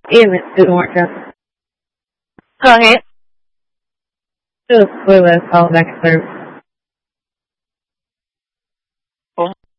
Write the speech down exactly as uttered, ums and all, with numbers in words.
Damn it, didn't work out. Go ahead. Just clueless, all back through.